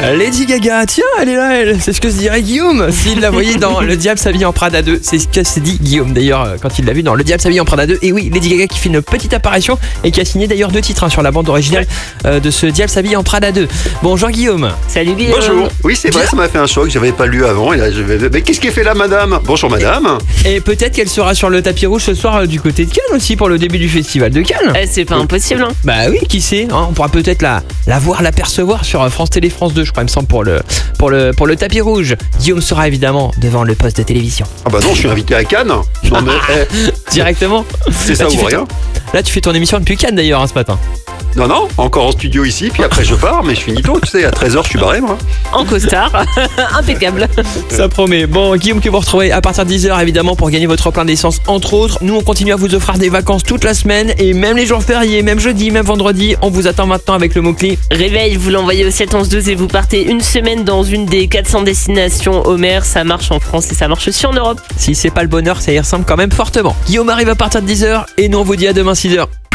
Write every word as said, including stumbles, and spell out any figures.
Lady Gaga, tiens, elle est là, elle. C'est ce que se dirait Guillaume s'il la voyait dans Le Diable s'habille en Prada deux. C'est ce que s'est dit Guillaume d'ailleurs quand il l'a vu dans Le Diable s'habille en Prada deux. Et oui, Lady Gaga qui fait une petite apparition et qui a signé d'ailleurs deux titres hein, sur la bande originale euh, de ce Diable s'habille en Prada deux. Bonjour Guillaume. Salut Guillaume. Bonjour. Oui, c'est vrai, ça m'a fait un choc, j'avais pas lu avant. Et là, je vais... Mais qu'est-ce qu'elle fait là, madame? Bonjour, madame. Et peut-être qu'elle sera sur le tapis rouge ce soir euh, du côté de Cannes aussi pour le début du festival de Cannes. Eh, c'est pas impossible, hein. Bah oui, qui sait, hein, on pourra peut-être la, la voir, l'apercevoir sur France Télé, France deux, je crois, il me semble, pour le, pour le, pour le tapis rouge. Guillaume sera évidemment devant le poste de télévision. Ah bah non, je suis invité à Cannes. Non, mais, eh, Directement. c'est ça Là, tu ou fais rien. ton- Là, tu fais ton émission depuis Cannes d'ailleurs hein, ce matin. Non, non, encore en studio ici, puis après je pars, mais je finis tôt, tu sais, à treize heures je suis barré, moi. En costard. Impeccable. Ça promet. Bon, Guillaume, que vous retrouverez à partir de dix heures évidemment pour gagner votre plein d'essence entre autres. Nous, on continue à vous offrir des vacances toute la semaine et même les jours fériés, même jeudi, même vendredi. On vous attend maintenant avec le mot-clé. Réveil, vous l'envoyez au sept onze douze et vous partez une semaine dans une des quatre cents destinations Homer. Ça marche en France et ça marche aussi en Europe. Si c'est pas le bonheur, ça y ressemble quand même fortement. Guillaume arrive à partir de dix heures et nous on vous dit à demain six heures.